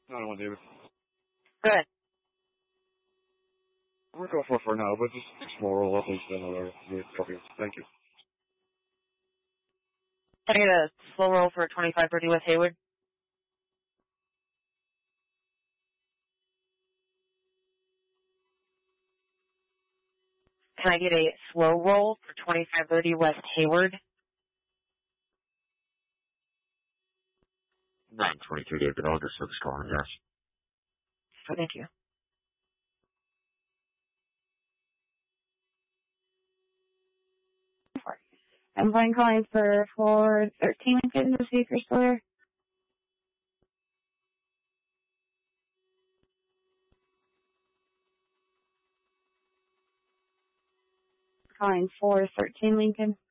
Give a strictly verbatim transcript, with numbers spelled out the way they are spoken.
I don't want David. Good. We're going for it for now, but just small roll up instead of another copy. Thank you. Can I get a slow roll for twenty-five thirty West Hayward? Can I get a slow roll for twenty-five thirty West Hayward? nine twenty-two, David. I'll just service calling, yes. Thank you. I'm going calling for floor thirteen Lincoln, the speaker store. Calling for thirteen Lincoln.